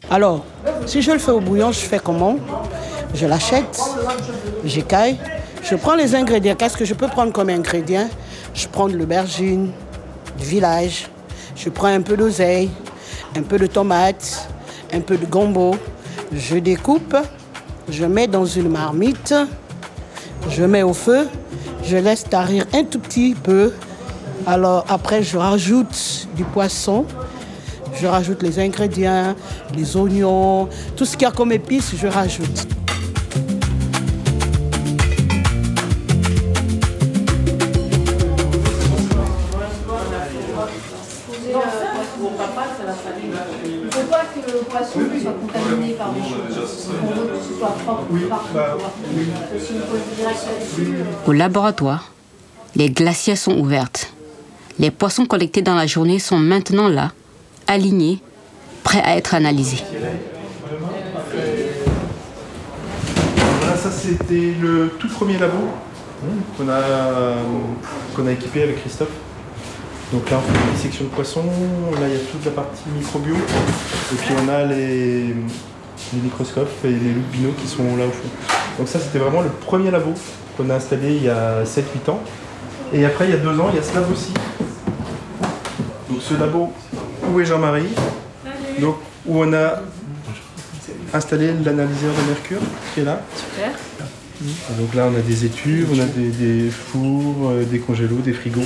Alors, si je le fais au bouillon, je fais comment? Je l'achète, j'écaille, je prends les ingrédients. Qu'est-ce que je peux prendre comme ingrédients? Je prends de l'aubergine, du village, je prends un peu d'oseille, un peu de tomate, un peu de gombo. Je découpe, je mets dans une marmite, je mets au feu, je laisse tarir un tout petit peu. Alors après, je rajoute du poisson, je rajoute les ingrédients, les oignons, tout ce qu'il y a comme épices, je rajoute. Il ne faut pas que le poisson soit contaminé par des choses. On veut que ce soit propre partout. Au laboratoire, les glacières sont ouvertes. Les poissons collectés dans la journée sont maintenant là, alignés, prêts à être analysés. Voilà, ça c'était le tout premier labo qu'on a équipé avec Christophe. Donc là on fait une dissection de poissons, là il y a toute la partie microbio, et puis on a les microscopes et les loupes bino qui sont là au fond. Donc ça c'était vraiment le premier labo qu'on a installé il y a 7-8 ans. Et après il y a 2 ans, il y a ce labo aussi. Donc ce labo, où est Jean-Marie? Donc où on a installé l'analyseur de mercure qui est là. Super. Donc là on a des étuves, on a des fours, des congélos, des frigos.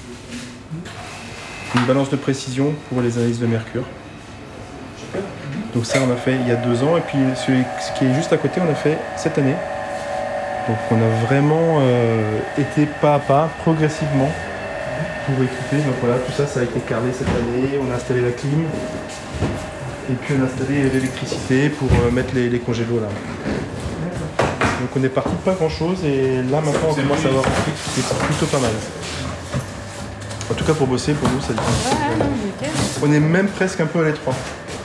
Une balance de précision pour les analyses de mercure. Donc ça on a fait il y a 2 ans et puis ce qui est juste à côté on a fait cette année. Donc on a vraiment été pas à pas, progressivement pour équiper. Donc voilà, tout ça a été carré cette année, on a installé la clim et puis on a installé l'électricité pour mettre les congélos là. Donc on est parti de pas grand chose et là maintenant on commence à avoir un truc qui est plutôt pas mal. En tout cas pour bosser, pour nous, ça dit. On est même presque un peu à l'étroit.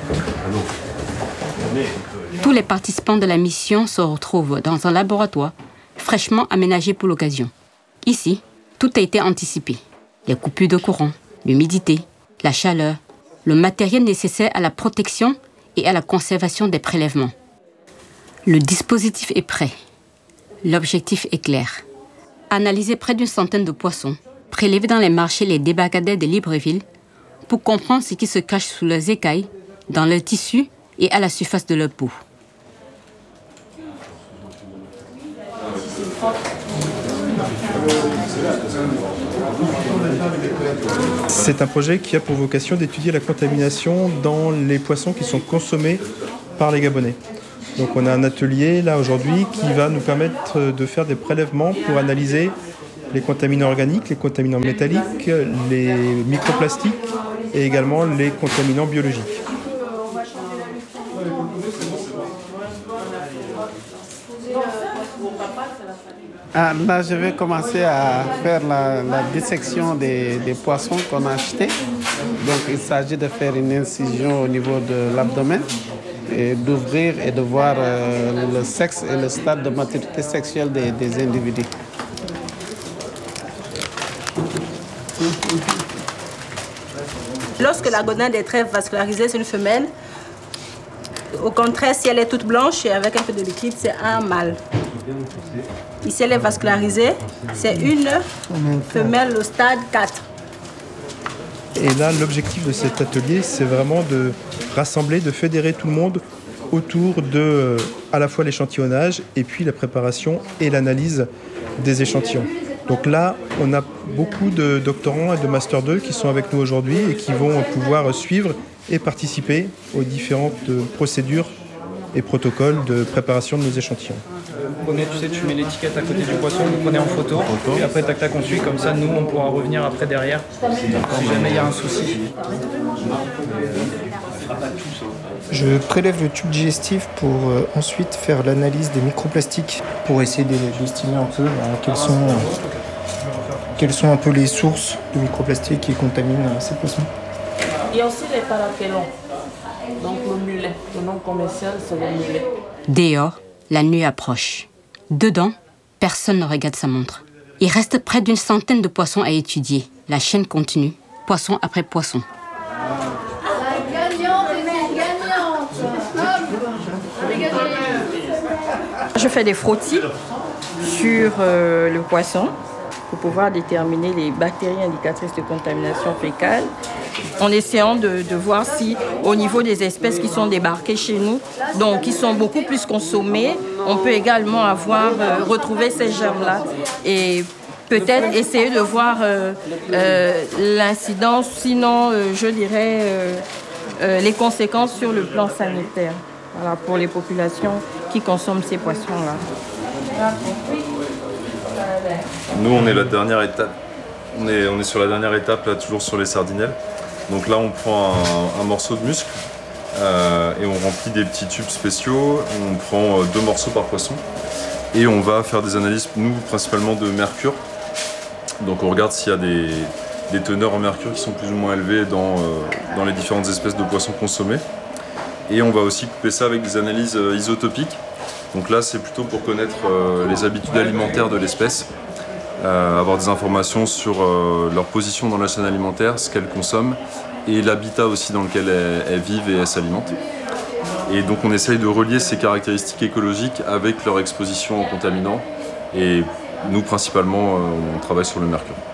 Tous les participants de la mission se retrouvent dans un laboratoire fraîchement aménagé pour l'occasion. Ici, tout a été anticipé. Les coupures de courant, l'humidité, la chaleur, le matériel nécessaire à la protection et à la conservation des prélèvements. Le dispositif est prêt. L'objectif est clair. Analyser près d'une centaine de poissons, prélever dans les marchés les débarcadères de Libreville pour comprendre ce qui se cache sous leurs écailles, dans leurs tissus et à la surface de leur peau. C'est un projet qui a pour vocation d'étudier la contamination dans les poissons qui sont consommés par les Gabonais. Donc on a un atelier là aujourd'hui qui va nous permettre de faire des prélèvements pour analyser les contaminants organiques, les contaminants métalliques, les microplastiques et également les contaminants biologiques. Là, je vais commencer à faire la dissection des poissons qu'on a achetés. Donc, il s'agit de faire une incision au niveau de l'abdomen et d'ouvrir et de voir le sexe et le stade de maturité sexuelle des individus. Lorsque la gonade est très vascularisée, c'est une femelle. Au contraire, si elle est toute blanche et avec un peu de liquide, c'est un mâle. Ici, elle est vascularisée, c'est une femelle au stade 4. Et là, l'objectif de cet atelier, c'est vraiment de rassembler, de fédérer tout le monde autour de à la fois l'échantillonnage et puis la préparation et l'analyse des échantillons. Donc là, on a beaucoup de doctorants et de Master 2 qui sont avec nous aujourd'hui et qui vont pouvoir suivre et participer aux différentes procédures et protocoles de préparation de nos échantillons. Tu mets l'étiquette à côté du poisson, vous prenez en photo, et après tac tac on suit, comme ça nous on pourra revenir après derrière si jamais il y a un souci. Je prélève le tube digestif pour ensuite faire l'analyse des microplastiques pour essayer d'estimer un peu quelles sont un peu les sources de microplastiques qui contaminent ces poissons. Il y a aussi les paracélons, donc le mulet, le nom commercial c'est le mulet. Dehors, la nuit approche. Dedans, personne ne regarde sa montre. Il reste près d'une centaine de poissons à étudier. La chaîne continue, poisson après poisson. La gagnante est une gagnante. Je fais des frottis sur le poisson pour pouvoir déterminer les bactéries indicatrices de contamination fécale, en essayant de voir si au niveau des espèces qui sont débarquées chez nous, donc qui sont beaucoup plus consommées, on peut également retrouver ces germes-là et peut-être essayer de voir l'incidence, sinon je dirais les conséquences sur le plan sanitaire, voilà, pour les populations qui consomment ces poissons-là. Nous, on est la dernière étape. On est sur la dernière étape, là, toujours sur les sardinelles. Donc là, on prend un morceau de muscle et on remplit des petits tubes spéciaux. On prend 2 morceaux par poisson et on va faire des analyses, nous, principalement de mercure. Donc on regarde s'il y a des teneurs en mercure qui sont plus ou moins élevées dans les différentes espèces de poissons consommés. Et on va aussi couper ça avec des analyses isotopiques. Donc là, c'est plutôt pour connaître les habitudes alimentaires de l'espèce, avoir des informations sur leur position dans la chaîne alimentaire, ce qu'elles consomment, et l'habitat aussi dans lequel elles vivent et elles s'alimentent. Et donc on essaye de relier ces caractéristiques écologiques avec leur exposition aux contaminants. Et nous, principalement, on travaille sur le mercure.